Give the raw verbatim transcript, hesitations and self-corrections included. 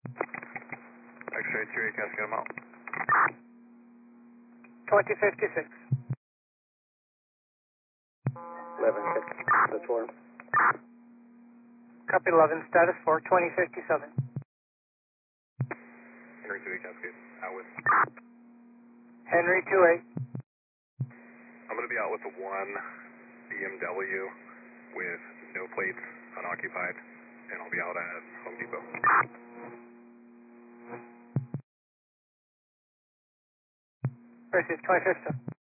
X-ray two eight, guys, get them out. twenty fifty-six. eleven fifty, that's four. Copy eleven, status for twenty fifty-seven. Henry two eight, Cascade, out with. Henry two eight. I'm going to be out with the one B M W with no plates, unoccupied, and I'll be out at Home Depot. Versus twenty fifty.